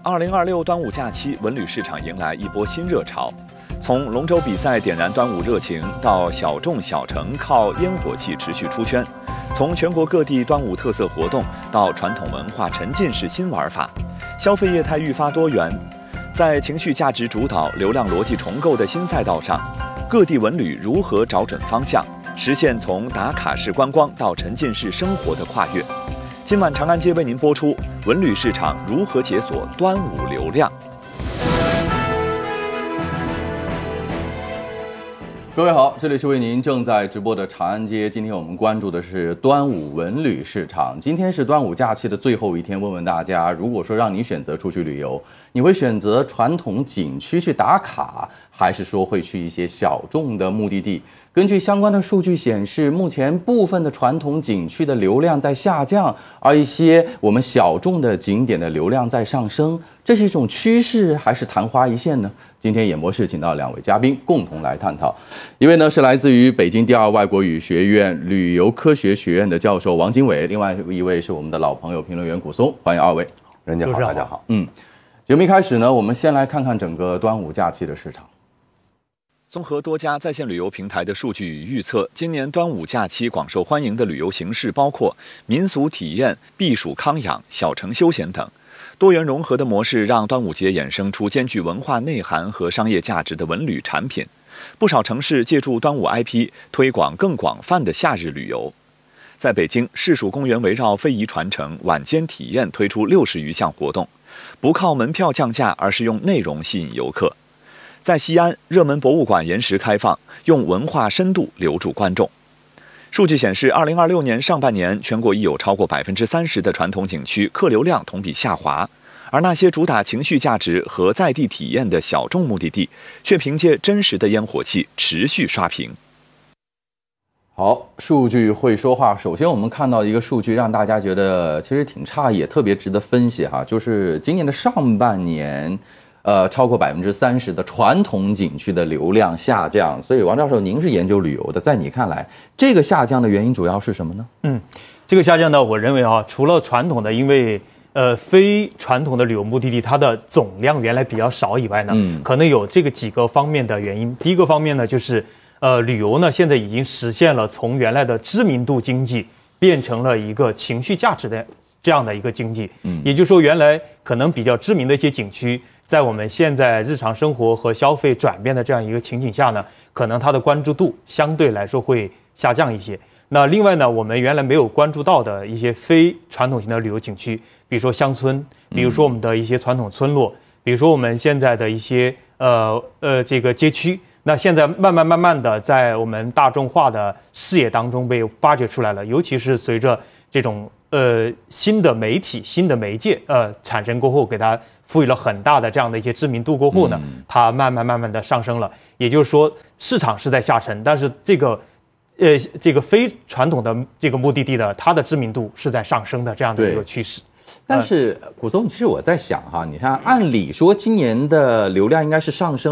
2026端午假期，文旅市场迎来一波新热潮。从龙舟比赛点燃端午热情，到小众小城靠烟火气持续出圈；从全国各地端午特色活动到传统文化沉浸式新玩法，消费业态愈发多元。在情绪价值主导、流量逻辑重构的新赛道上，各地文旅如何找准方向，实现从打卡式观光到沉浸式生活的跨越？今晚长安街为您播出文旅市场如何解锁端午流量。 各位好，这里是为您正在直播的长安街。今天我们关注的是端午文旅市场。今天是端午假期的最后一天，问问大家，如果说让你选择出去旅游，你会选择传统景区去打卡，还是说会去一些小众的目的地？根据相关的数据显示，目前部分的传统景区的流量在下降，而一些我们小众的景点的流量在上升。这是一种趋势还是昙花一现呢？今天演播室请到两位嘉宾共同来探讨。一位呢是来自于北京第二外国语学院旅游科学学院的教授王经纬，另外一位是我们的老朋友评论员古松。欢迎二位。 人家好，大家好。 节目一开始呢，我们先来看看整个端午假期的市场。 综合多家在线旅游平台的数据与预测，今年端午假期广受欢迎的旅游形式包括民俗体验、避暑康养、小城休闲等。多元融合的模式让端午节衍生出兼具文化内涵和商业价值的文旅产品。不少城市借助端午 IP 推广更广泛的夏日旅游。在北京，市属公园围绕非遗传承、晚间体验推出60余项活动，不靠门票降价，而是用内容吸引游客。在西安，热门博物馆延时开放，用文化深度留住观众。数据显示，2026年上半年，全国已有超过30%的传统景区客流量同比下滑，而那些主打情绪价值和在地体验的小众目的地，却凭借真实的烟火气持续刷屏。 好，数据会说话。首先，我们看到一个数据，让大家觉得其实挺诧异，也特别值得分析哈，就是今年的上半年。超过30%的传统景区的流量下降，所以王教授，您是研究旅游的，在你看来，这个下降的原因主要是什么呢？ 这个下降呢，我认为除了传统的，因为非传统的旅游目的地它的总量原来比较少以外呢，可能有这个几个方面的原因。第一个方面呢，就是旅游呢现在已经实现了从原来的知名度经济变成了一个情绪价值的这样的一个经济。也就是说，原来可能比较知名的一些景区，在我们现在日常生活和消费转变的这样一个情景下呢，可能它的关注度相对来说会下降一些。那另外呢，我们原来没有关注到的一些非传统型的旅游景区，比如说乡村，比如说我们的一些传统村落，比如说我们现在的一些这个街区，那现在慢慢的在我们大众化的视野当中被发掘出来了。尤其是随着这种新的媒体、新的媒介产生过后，给它赋予了很大的这样的一些知名度过后呢，它慢慢的上升了。也就是说，市场是在下沉，但是这个非传统的这个目的地的，它的知名度是在上升的这样的一个趋势。 但是古松，其实我在想哈，你看，按理说今年的流量应该是上升，